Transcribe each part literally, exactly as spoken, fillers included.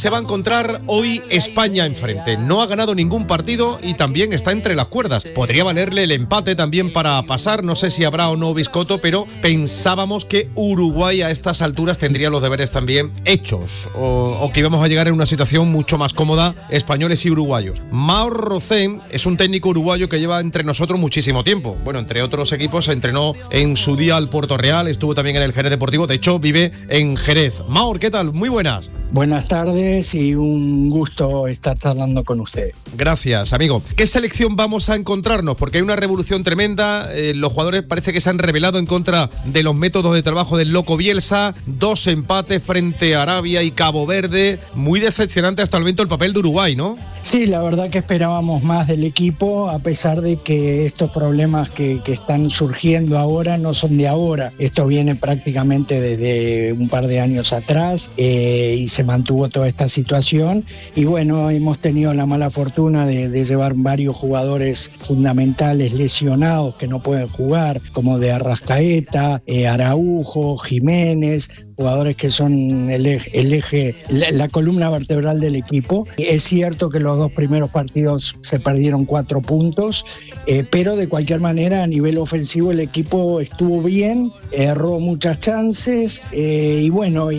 Se va a encontrar hoy España enfrente. No ha ganado ningún partido y también está entre las cuerdas. Podría valerle el empate también para pasar. No sé si habrá o no biscoto, pero pensábamos que Uruguay a estas alturas tendría los deberes también hechos, o, o que íbamos a llegar en una situación mucho más cómoda, españoles y uruguayos. Mauro Rocén es un técnico uruguayo que lleva entre nosotros muchísimo tiempo. Bueno, entre otros equipos se entrenó en su día al Puerto Real, estuvo también en el Jerez Deportivo, de hecho vive en Jerez. Mauro, ¿qué tal? Muy buenas. Buenas tardes y un gusto estar charlando con ustedes. Gracias, amigo. ¿Qué selección vamos a encontrarnos? Porque hay una revolución tremenda, eh, los jugadores parece que se han rebelado en contra de los métodos de trabajo del loco Bielsa, dos empates frente a Arabia y Cabo Verde, muy decepcionante hasta el momento el papel de Uruguay, ¿no? Sí, la verdad que esperábamos más del equipo, a pesar de que estos problemas que, que están surgiendo ahora no son de ahora. Esto viene prácticamente desde un par de años atrás eh, y se mantuvo toda esta situación. Y bueno, hemos tenido la mala fortuna de, de llevar varios jugadores fundamentales lesionados que no pueden jugar, como de Arrascaeta, eh, Araujo, Jiménez, jugadores que son el eje, el eje la, la columna vertebral del equipo. Es cierto que los dos primeros partidos se perdieron cuatro puntos, eh, pero de cualquier manera a nivel ofensivo el equipo estuvo bien, erró muchas chances eh, y bueno,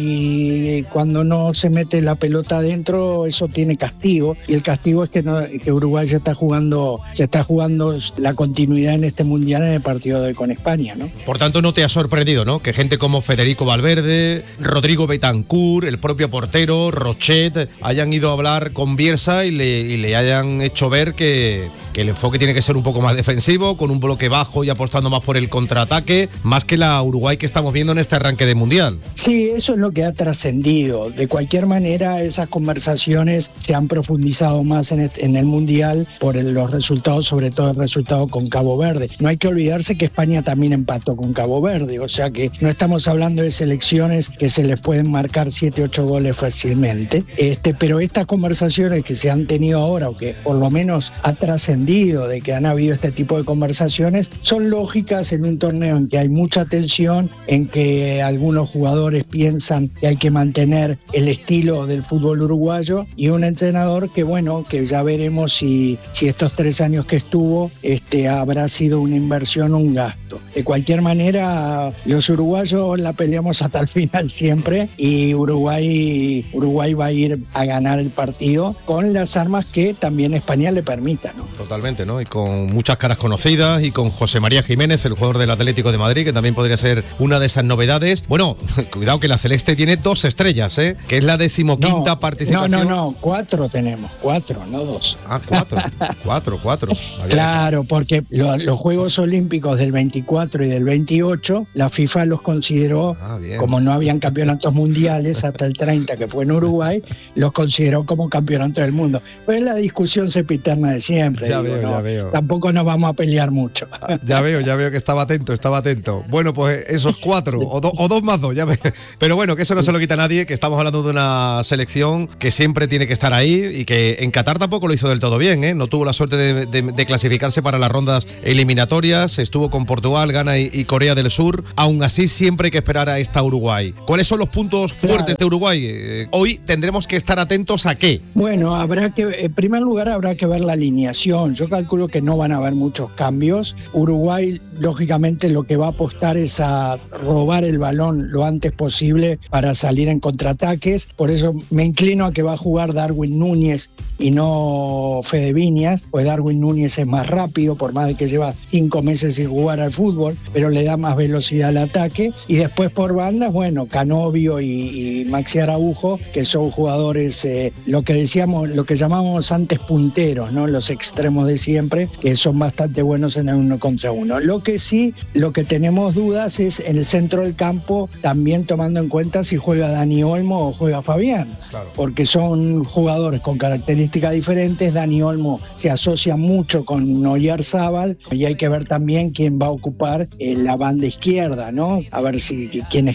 y cuando no se mete la pelota adentro eso tiene castigo, y el castigo es que, no, que Uruguay se está jugando se está jugando la continuidad en este mundial en el partido de con España, ¿no? Por tanto, no te ha sorprendido, ¿no?, que gente como Federico Valverde, Rodrigo Betancur, el propio portero, Rochet, hayan ido a hablar con Bielsa y le, y le hayan hecho ver que, que el enfoque tiene que ser un poco más defensivo, con un bloque bajo y apostando más por el contraataque, más que la Uruguay que estamos viendo en este arranque de Mundial. Sí, eso es lo que ha trascendido. De cualquier manera, esas conversaciones se han profundizado más en, este, en el Mundial por el, los resultados, sobre todo el resultado con Cabo Verde. No hay que olvidarse que España también empató con Cabo Verde, o sea que no estamos hablando de selecciones que se les pueden marcar siete, ocho goles fácilmente, este, pero estas conversaciones que se han tenido ahora, o que por lo menos ha trascendido de que han habido este tipo de conversaciones, son lógicas en un torneo en que hay mucha tensión, en que algunos jugadores piensan que hay que mantener el estilo del fútbol uruguayo, y un entrenador que bueno, que ya veremos si, si estos tres años que estuvo este, habrá sido una inversión o un gasto. De cualquier manera, los uruguayos la peleamos hasta el final siempre, y Uruguay, Uruguay va a ir a ganar el partido con las armas que también España le permita, ¿no? Totalmente, ¿no? Y con muchas caras conocidas, y con José María Jiménez, el jugador del Atlético de Madrid, que también podría ser una de esas novedades. Bueno, cuidado que la Celeste tiene dos estrellas, ¿eh? Que es la decimoquinta no, participación. No, no, no, cuatro tenemos, cuatro, no dos. Ah, cuatro, cuatro, cuatro. Claro, porque lo, los Juegos Olímpicos del veinticuatro y del veintiocho, la FIFA los consideró, ah, como no habían campeonatos mundiales hasta el treinta, que fue en Uruguay, los consideró como campeonatos del mundo. Pues la discusión sempiterna de siempre. Ya digo, veo, ¿no? ya veo. Tampoco nos vamos a pelear mucho. Ya veo, ya veo que estaba atento, estaba atento. Bueno, pues esos cuatro, sí. o, do, o dos más dos, ya ve. Pero bueno, que eso no sí. se lo quita a nadie, que estamos hablando de una selección que siempre tiene que estar ahí, y que en Qatar tampoco lo hizo del todo bien, ¿eh? No tuvo la suerte de, de, de clasificarse para las rondas eliminatorias, estuvo con Portugal, Ghana y, y Corea del Sur. Aún así, siempre hay que esperar a esta Uruguay. ¿Cuáles son los puntos fuertes claro. de Uruguay? Eh, hoy tendremos que estar atentos a qué. Bueno, habrá que, en primer lugar, habrá que ver la alineación. Yo calculo que no van a haber muchos cambios. Uruguay, lógicamente, lo que va a apostar es a robar el balón lo antes posible para salir en contraataques. Por eso me inclino a que va a jugar Darwin Núñez y no Fede Viñas, pues Darwin Núñez es más rápido, por más de que lleva cinco meses sin jugar al fútbol, pero le da más velocidad al ataque. Y después por bandas, bueno, Canovio y, y Maxi Araujo, que son jugadores, eh, lo que decíamos, lo que llamábamos antes punteros, ¿no? Los extremos de siempre, que son bastante buenos en el uno contra uno. Lo que sí, lo que tenemos dudas es en el centro del campo, también tomando en cuenta si juega Dani Olmo o juega Fabián, claro. porque son jugadores con características diferentes. Dani Olmo se asocia mucho con Oyarzábal, y hay que ver también quién va a ocupar eh, la banda izquierda, ¿no? A ver si quién es que juega.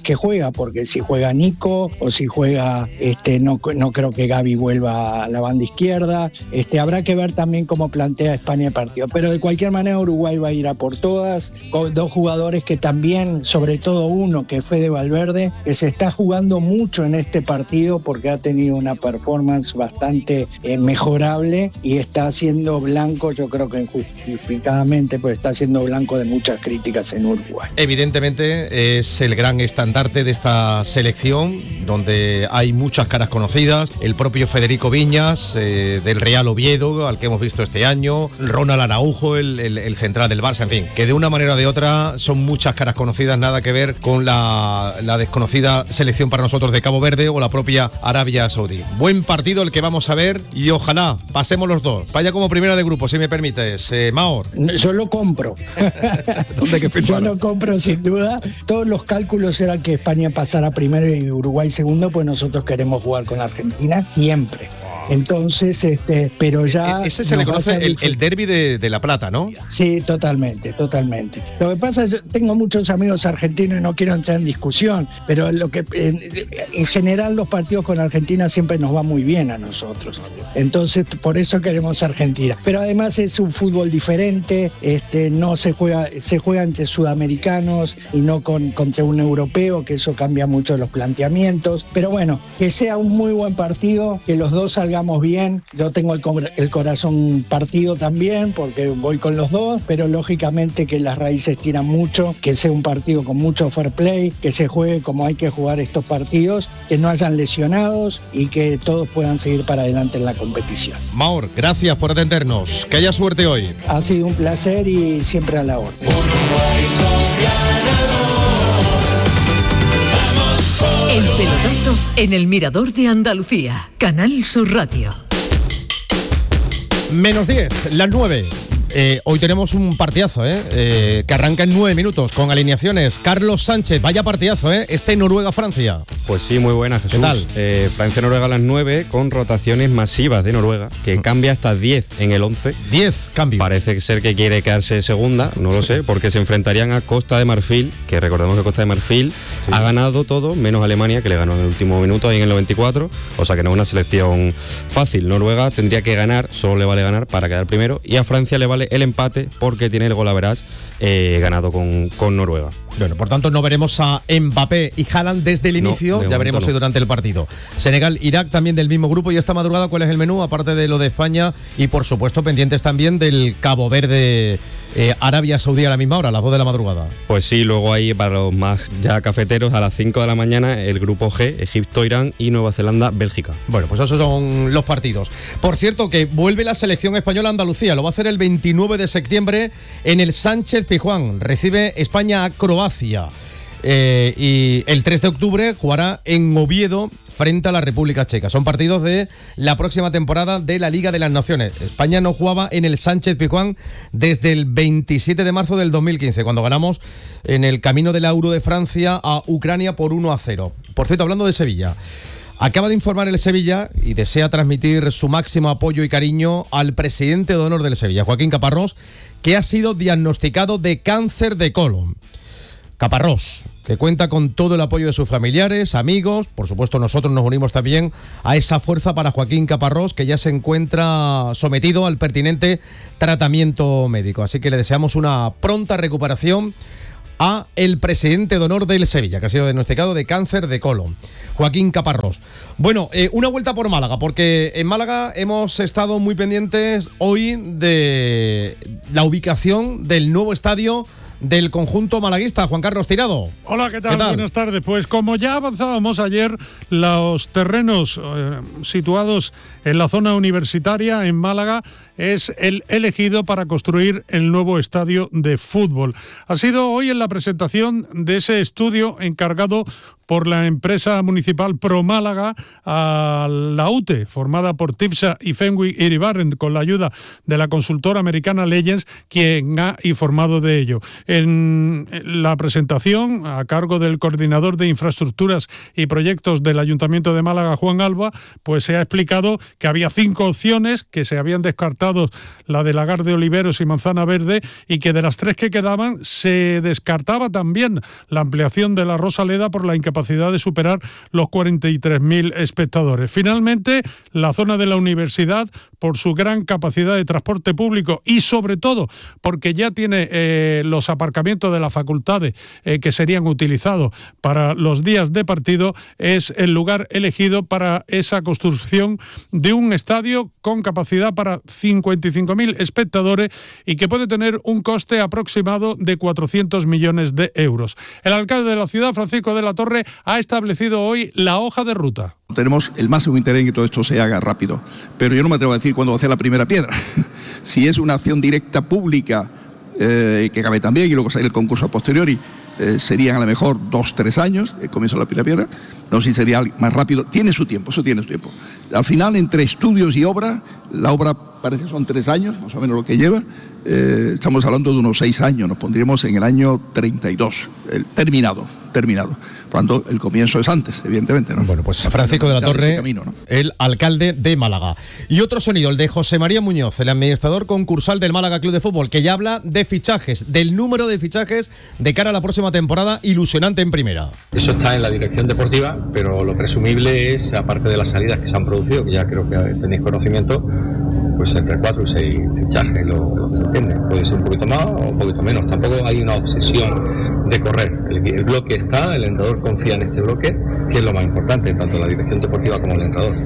juega, porque si juega Nico o si juega, este, no, no creo que Gavi vuelva a la banda izquierda. Este, habrá que ver también cómo plantea España el partido, pero de cualquier manera Uruguay va a ir a por todas, con dos jugadores que también, sobre todo uno que fue de Valverde, que se está jugando mucho en este partido porque ha tenido una performance bastante eh, mejorable y está siendo blanco, yo creo que injustificadamente, pues está siendo blanco de muchas críticas en Uruguay. Evidentemente es el gran estandarte de esta selección, donde hay muchas caras conocidas, el propio Federico Viñas, eh, del Real Oviedo, al que hemos visto este año, Ronald Araujo, el, el, el central del Barça, en fin, que de una manera o de otra son muchas caras conocidas, nada que ver con la, la desconocida selección para nosotros de Cabo Verde o la propia Arabia Saudí. Buen partido el que vamos a ver y ojalá pasemos los dos. Vaya como primera de grupo, si me permites. Eh, Maor. Yo lo compro. ¿Dónde que Yo lo compro sin duda. Todos los cálculos eran que España pasara primero y Uruguay segundo, pues nosotros queremos jugar con Argentina siempre. Entonces, este, pero ya... Ese se le conoce el, el derbi de, de La Plata, ¿no? Sí, totalmente, totalmente. Lo que pasa es que yo tengo muchos amigos argentinos y no quiero entrar en discusión, pero lo que en, en general los partidos con Argentina siempre nos va muy bien a nosotros. Entonces, por eso queremos Argentina. Pero además es un fútbol diferente, este, no se juega, se juega entre sudamericanos y no con, contra un europeo, que eso cambia mucho los planteamientos. Pero bueno, que sea un muy buen partido, que los dos salgan bien. Yo tengo el, el corazón partido también porque voy con los dos, pero lógicamente que las raíces tiran mucho, que sea un partido con mucho fair play, que se juegue como hay que jugar estos partidos, que no hayan lesionados y que todos puedan seguir para adelante en la competición. Maur, gracias por atendernos. Que haya suerte hoy. Ha sido un placer y siempre a la orden. El pelotazo en el Mirador de Andalucía, Canal Sur Radio. Menos diez, las nueve. Eh, hoy tenemos un partidazo, ¿eh? Eh, que arranca en nueve minutos con alineaciones. Carlos Sánchez, vaya partidazo, ¿eh? Este Noruega-Francia. Pues sí, muy buena, Jesús. ¿Qué tal? Eh, Francia-Noruega a las nueve con rotaciones masivas de Noruega, que cambia hasta diez en el once. diez cambios. Parece ser que quiere quedarse segunda, no lo sé, porque se enfrentarían a Costa de Marfil, que recordemos que Costa de Marfil sí. ha ganado todo, menos Alemania, que le ganó en el último minuto, ahí en el noventa y cuatro, o sea que no es una selección fácil. Noruega tendría que ganar, solo le vale ganar para quedar primero, y a Francia le vale el empate porque tiene el gol average eh, ganado con, con Noruega. Bueno, por tanto no veremos a Mbappé y Haaland desde el inicio, no, ya veremos no. hoy durante el partido. Senegal, Irak también del mismo grupo, y esta madrugada ¿cuál es el menú? Aparte de lo de España y por supuesto pendientes también del Cabo Verde, eh, Arabia Saudí a la misma hora, a las dos de la madrugada. Pues sí, luego ahí para los más ya cafeteros a las cinco de la mañana el grupo G, Egipto, Irán y Nueva Zelanda, Bélgica. Bueno, pues esos son los partidos. Por cierto, que vuelve la selección española a Andalucía, lo va a hacer el veintinueve de septiembre en el Sánchez Pizjuán. Recibe España a Croacia. Eh, y el tres de octubre jugará en Oviedo frente a la República Checa. Son partidos de la próxima temporada de la Liga de las Naciones. España no jugaba en el Sánchez Pizjuán desde el veintisiete de marzo del dos mil quince, cuando ganamos en el camino del Euro de Francia a Ucrania por uno a cero. Por cierto, hablando de Sevilla, acaba de informar el Sevilla y desea transmitir su máximo apoyo y cariño al presidente de honor del Sevilla, Joaquín Caparrós, que ha sido diagnosticado de cáncer de colon. Caparrós, que cuenta con todo el apoyo de sus familiares, amigos, por supuesto nosotros nos unimos también a esa fuerza para Joaquín Caparrós, que ya se encuentra sometido al pertinente tratamiento médico. Así que le deseamos una pronta recuperación a el presidente de honor del Sevilla, que ha sido diagnosticado de cáncer de colon, Joaquín Caparrós. Bueno, eh, una vuelta por Málaga, porque en Málaga hemos estado muy pendientes hoy de la ubicación del nuevo estadio del conjunto malaguista. Juan Carlos Tirado. Hola, ¿qué tal? ¿Qué tal? Buenas tardes. Pues como ya avanzábamos ayer, los terrenos eh, situados en la zona universitaria en Málaga es el elegido para construir el nuevo estadio de fútbol. Ha sido hoy en la presentación de ese estudio encargado por la empresa municipal Pro Málaga a la U T E, formada por Tipsa y Fenwick Iribarren, con la ayuda de la consultora americana Legends, quien ha informado de ello. En la presentación, a cargo del coordinador de infraestructuras y proyectos del Ayuntamiento de Málaga, Juan Alba, pues se ha explicado que había cinco opciones, que se habían descartado la de Lagar de Oliveros y Manzana Verde, y que de las tres que quedaban se descartaba también la ampliación de la Rosaleda por la incapacidad de superar los cuarenta y tres mil espectadores. Finalmente, la zona de la universidad, por su gran capacidad de transporte público y sobre todo porque ya tiene eh, los aparcamientos de las facultades eh, que serían utilizados para los días de partido, es el lugar elegido para esa construcción de un estadio con capacidad para cincuenta y cinco mil espectadores y que puede tener un coste aproximado de cuatrocientos millones de euros. El alcalde de la ciudad, Francisco de la Torre, ha establecido hoy la hoja de ruta. Tenemos el máximo interés en que todo esto se haga rápido, pero yo no me atrevo a decir cuándo va a hacer la primera piedra. Si es una acción directa pública, eh, que cabe también, y luego sale el concurso a posteriori, eh, serían a lo mejor dos, tres años, el comienzo de la primera piedra. No sé si sería más rápido. Tiene su tiempo, eso tiene su tiempo. Al final, entre estudios y obra, la obra parece que son tres años, más o menos lo que lleva. Eh, estamos hablando de unos seis años, nos pondríamos en el año treinta y dos, el terminado, terminado. Por lo tanto, el comienzo es antes, evidentemente, ¿no? Bueno, pues Francisco de la Torre, camino, ¿no? El alcalde de Málaga. Y otro sonido, el de José María Muñoz, el administrador concursal del Málaga Club de Fútbol, que ya habla de fichajes, del número de fichajes de cara a la próxima temporada, ilusionante en primera. Eso está en la dirección deportiva, pero lo presumible es, aparte de las salidas que se han producido, que ya creo que tenéis conocimiento, pues entre cuatro y seis fichajes, lo, lo que se entiende. Puede ser un poquito más o un poquito menos. Tampoco hay una obsesión de correr. El, el bloque está, el entrenador confía en este bloque, que es lo más importante, tanto la dirección deportiva como el entrenador.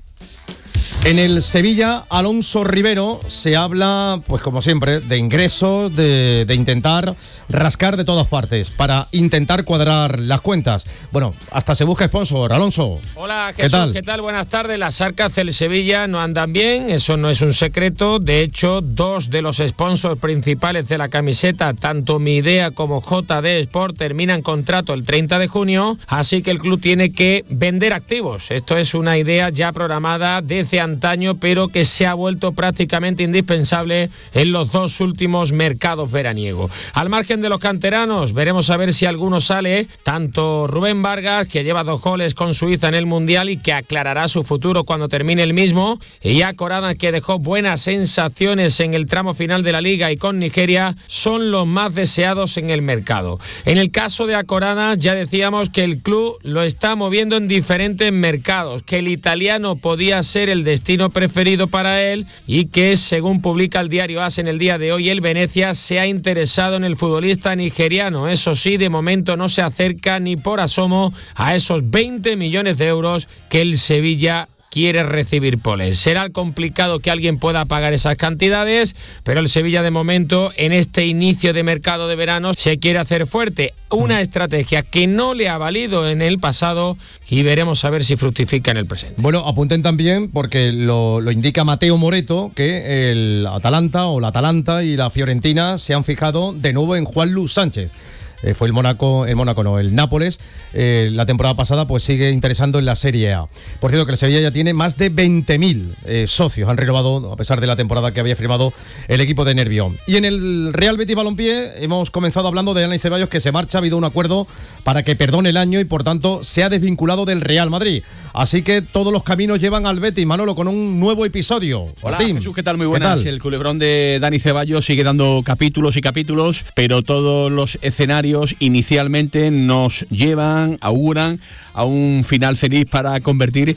En el Sevilla, Alonso Rivero, se habla, pues como siempre, de ingresos, de, de intentar rascar de todas partes para intentar cuadrar las cuentas. Bueno, hasta se busca sponsor. Alonso. Hola Jesús, ¿qué tal? ¿qué tal? Buenas tardes. Las arcas del Sevilla no andan bien, eso no es un secreto. De hecho, dos de los sponsors principales de la camiseta, tanto Mi Idea como J D Sport, terminan contrato el treinta de junio, así que el club tiene que vender activos. Esto es una idea ya programada desde antaño, pero que se ha vuelto prácticamente indispensable en los dos últimos mercados veraniegos. Al margen de los canteranos, veremos a ver si alguno sale, tanto Rubén Vargas, que lleva dos goles con Suiza en el Mundial y que aclarará su futuro cuando termine el mismo, y a Corada, que dejó buenas sensaciones en el tramo final de la Liga y con Nigeria, son los más deseados en el mercado. En el caso de Acorada, ya decíamos que el club lo está moviendo en diferentes mercados, que el italiano podía ser el destino preferido para él y que, según publica el diario AS en el día de hoy, el Venecia se ha interesado en el futbolista nigeriano. Eso sí, de momento no se acerca ni por asomo a esos veinte millones de euros que el Sevilla quiere recibir por él. Será complicado que alguien pueda pagar esas cantidades, pero el Sevilla de momento, en este inicio de mercado de verano, se quiere hacer fuerte. Una estrategia que no le ha valido en el pasado y veremos a ver si fructifica en el presente. Bueno, apunten también, porque lo, lo indica Mateo Moreto, que el Atalanta o la Atalanta y la Fiorentina se han fijado de nuevo en Juanlu Sánchez. Eh, fue el Mónaco, el Mónaco no, el Nápoles, eh, la temporada pasada, pues sigue interesando en la Serie A. Por cierto, que el Sevilla ya tiene más de veinte mil eh, socios, han renovado, a pesar de la temporada que había firmado el equipo de Nervión. Y en el Real Betis Balompié hemos comenzado hablando de Dani Ceballos, que se marcha, ha habido un acuerdo para que perdone el año y por tanto se ha desvinculado del Real Madrid. Así que todos los caminos llevan al Betis, Manolo, con un nuevo episodio. Hola, Martín, Jesús, ¿qué tal? Muy buenas. tal? El culebrón de Dani Ceballos sigue dando capítulos y capítulos, pero todos los escenarios inicialmente nos llevan, auguran a un final feliz para convertir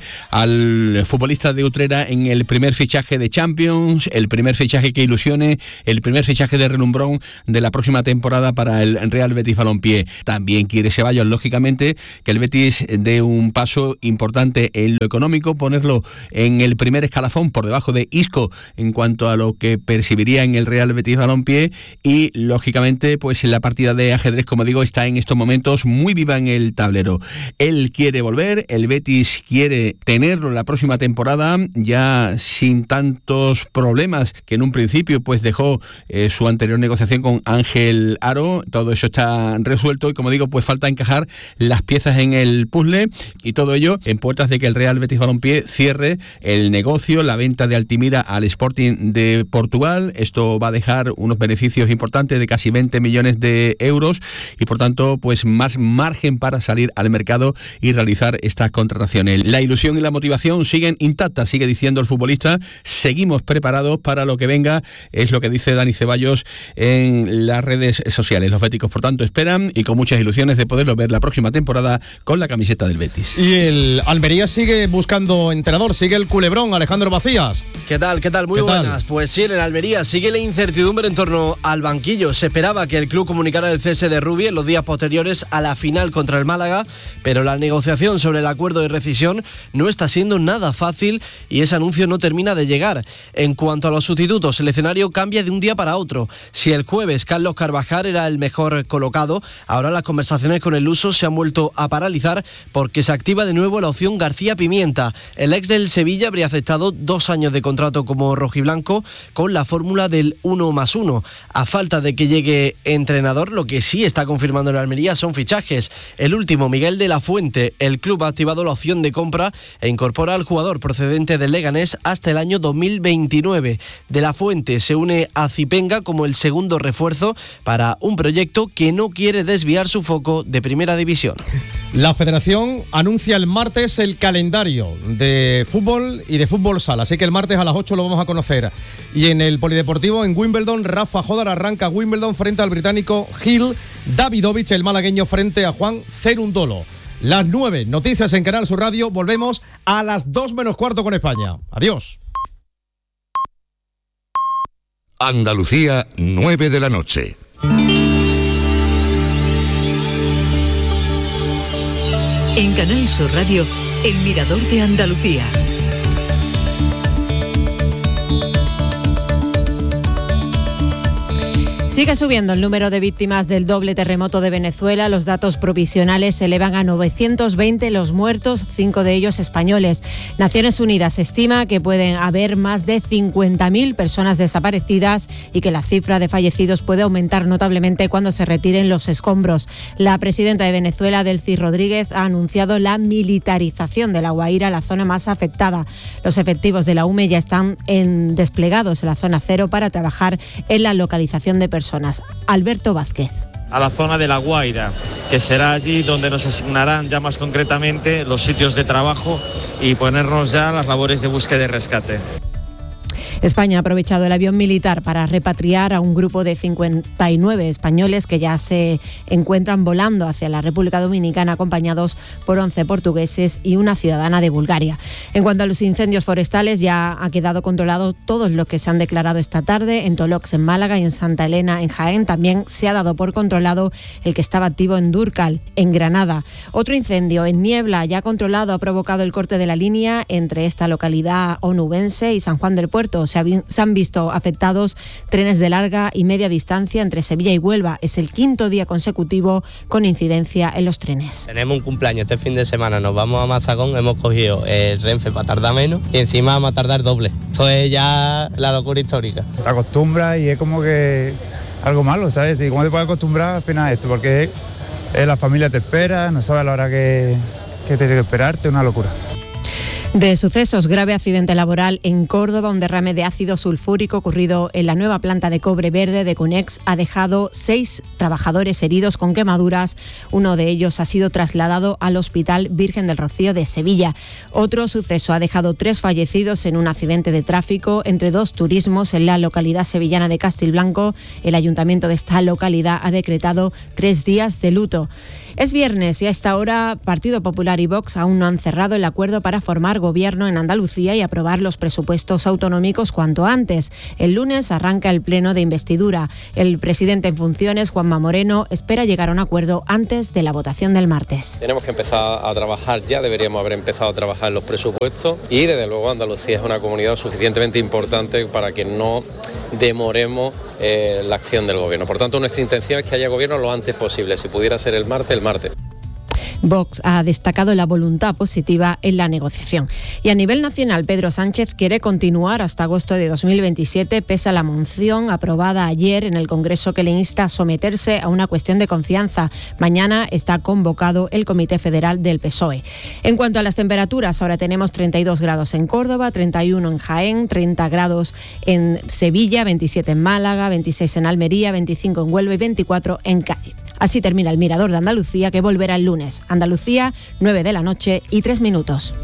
al futbolista de Utrera en el primer fichaje de Champions, el primer fichaje que ilusione, el primer fichaje de relumbrón de la próxima temporada para el Real Betis Balompié. También quiere Ceballos, lógicamente, que el Betis dé un paso importante en lo económico, ponerlo en el primer escalafón por debajo de Isco en cuanto a lo que percibiría en el Real Betis Balompié y, lógicamente, pues en la partida de ajedrez pues como digo, está en estos momentos muy viva en el tablero. Él quiere volver, el Betis quiere tenerlo la próxima temporada, ya sin tantos problemas que en un principio pues dejó eh, su anterior negociación con Ángel Aro. Todo eso está resuelto y como digo, pues falta encajar las piezas en el puzzle y todo ello en puertas de que el Real Betis Balompié cierre el negocio, la venta de Altimira al Sporting de Portugal. Esto va a dejar unos beneficios importantes de casi veinte millones de euros y por tanto pues más margen para salir al mercado y realizar estas contrataciones. La ilusión y la motivación siguen intactas, sigue diciendo el futbolista, seguimos preparados para lo que venga, es lo que dice Dani Ceballos en las redes sociales. Los béticos por tanto esperan y con muchas ilusiones de poderlo ver la próxima temporada con la camiseta del Betis. Y el Almería sigue buscando entrenador, sigue el culebrón, Alejandro Vacías. ¿Qué tal? ¿Qué tal? Muy ¿Qué buenas. tal? Pues sí, en el Almería sigue la incertidumbre en torno al banquillo. Se esperaba que el club comunicara el cese de Rubi en los días posteriores a la final contra el Málaga, pero la negociación sobre el acuerdo de rescisión no está siendo nada fácil y ese anuncio no termina de llegar. En cuanto a los sustitutos, el escenario cambia de un día para otro. Si el jueves Carlos Carvajal era el mejor colocado, ahora las conversaciones con el luso se han vuelto a paralizar porque se activa de nuevo la opción García Pimienta. El ex del Sevilla habría aceptado dos años de contrato como rojiblanco con la fórmula del uno más uno. A falta de que llegue entrenador, lo que sí está confirmando en Almería son fichajes. El último, Miguel de la Fuente. El club ha activado la opción de compra e incorpora al jugador procedente del Leganés hasta el año dos mil veintinueve. De la Fuente se une a Zipenga como el segundo refuerzo para un proyecto que no quiere desviar su foco de Primera División. La Federación anuncia el martes el calendario de fútbol y de fútbol sala, así que el martes a las ocho lo vamos a conocer. Y en el Polideportivo en Wimbledon, Rafa Jodar arranca Wimbledon frente al británico Gil Davidovich, el malagueño frente a Juan Cerundolo. Las nueve, noticias en Canal Sur Radio, volvemos a las dos menos cuarto con España. Adiós. Andalucía, nueve de la noche. En Canal Sur Radio, El Mirador de Andalucía. Sigue subiendo el número de víctimas del doble terremoto de Venezuela. Los datos provisionales se elevan a novecientos veinte los muertos, cinco de ellos españoles. Naciones Unidas estima que pueden haber más de cincuenta mil personas desaparecidas y que la cifra de fallecidos puede aumentar notablemente cuando se retiren los escombros. La presidenta de Venezuela, Delcy Rodríguez, ha anunciado la militarización de La Guaira, la zona más afectada. Los efectivos de la U M E ya están en, desplegados en la zona cero para trabajar en la localización de personas. Alberto Vázquez. A la zona de La Guaira, que será allí donde nos asignarán ya más concretamente los sitios de trabajo y ponernos ya las labores de búsqueda y rescate. España ha aprovechado el avión militar para repatriar a un grupo de cincuenta y nueve españoles que ya se encuentran volando hacia la República Dominicana, acompañados por once portugueses y una ciudadana de Bulgaria. En cuanto a los incendios forestales, ya ha quedado controlado todos los que se han declarado esta tarde en Tolox, en Málaga, y en Santa Elena, en Jaén. También se ha dado por controlado el que estaba activo en Dúrcal, en Granada. Otro incendio en Niebla, ya controlado, ha provocado el corte de la línea entre esta localidad onubense y San Juan del Puerto. Se, ha, se han visto afectados trenes de larga y media distancia entre Sevilla y Huelva. Es el quinto día consecutivo con incidencia en los trenes. Tenemos un cumpleaños este fin de semana, nos vamos a Mazagón, hemos cogido el Renfe para tardar menos y encima vamos a tardar doble. Esto es ya la locura histórica. Te acostumbras y es como que algo malo, ¿sabes? ¿Y cómo te puedes acostumbrar apenas a esto? Porque eh, la familia te espera, no sabes a la hora que, que tiene que esperarte, una locura. De sucesos, grave accidente laboral en Córdoba. Un derrame de ácido sulfúrico ocurrido en la nueva planta de cobre verde de Cunex ha dejado seis trabajadores heridos con quemaduras. Uno de ellos ha sido trasladado al Hospital Virgen del Rocío de Sevilla. Otro suceso ha dejado tres fallecidos en un accidente de tráfico entre dos turismos en la localidad sevillana de Castilblanco. El ayuntamiento de esta localidad ha decretado tres días de luto. Es viernes y a esta hora Partido Popular y Vox aún no han cerrado el acuerdo para formar gobierno en Andalucía y aprobar los presupuestos autonómicos cuanto antes. El lunes arranca el pleno de investidura. El presidente en funciones, Juanma Moreno, espera llegar a un acuerdo antes de la votación del martes. Tenemos que empezar a trabajar ya, deberíamos haber empezado a trabajar en los presupuestos y desde luego Andalucía es una comunidad suficientemente importante para que no demoremos eh, la acción del gobierno. Por tanto, nuestra intención es que haya gobierno lo antes posible. Si pudiera ser el martes, el martes. Vox ha destacado la voluntad positiva en la negociación. Y a nivel nacional, Pedro Sánchez quiere continuar hasta agosto de dos mil veintisiete, pese a la moción aprobada ayer en el Congreso que le insta a someterse a una cuestión de confianza. Mañana está convocado el Comité Federal del P S O E. En cuanto a las temperaturas, ahora tenemos treinta y dos grados en Córdoba, treinta y uno en Jaén, treinta grados en Sevilla, veintisiete en Málaga, veintiséis en Almería, veinticinco en Huelva y veinticuatro en Cádiz. Así termina el Mirador de Andalucía, que volverá el lunes. Andalucía, nueve de la noche y tres minutos.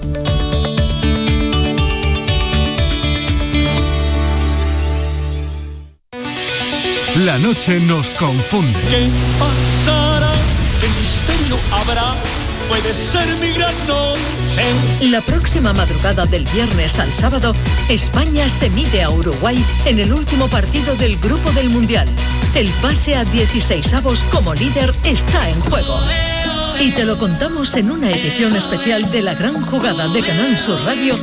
La noche nos confunde. ¿Qué pasará? ¿Qué misterio habrá? Puede ser mi gran noche. La próxima madrugada del viernes al sábado, España se mide a Uruguay en el último partido del Grupo del Mundial. El pase a dieciseisavos como líder está en juego. Y te lo contamos en una edición especial de La Gran Jugada de Canal Sur Radio